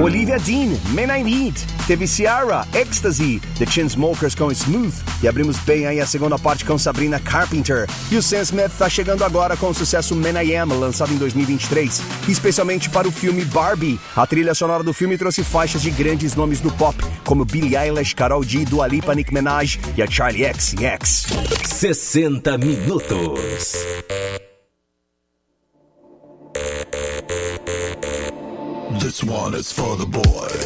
Olivia Dean, Man I Need. Teve Ciara, Ecstasy, The Chainsmokers com Smooth. E abrimos bem aí a segunda parte com Sabrina Carpenter. E o Sam Smith tá chegando agora com o sucesso Man I Am, lançado em 2023. Especialmente para o filme Barbie. A trilha sonora do filme trouxe faixas de grandes nomes do pop, como Billie Eilish, Karol G, Dua Lipa, Nicki Minaj e a Charli XCX. 60 minutos. This one is for the boys